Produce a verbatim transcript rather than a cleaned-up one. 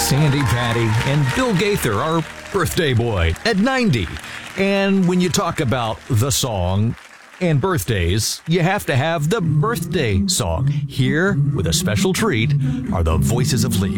Sandy Patty and Bill Gaither, our birthday boy, at ninety. And when you talk about the song and birthdays, you have to have the birthday song. Here, with a special treat, are the Voices of Lee.